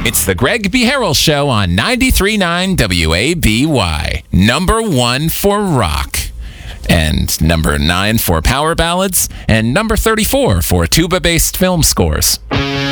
It's the Greg B. Harrell Show on 93.9 WABY. Number 1 for rock. And number 9 for power ballads. And number 34 for tuba-based film scores.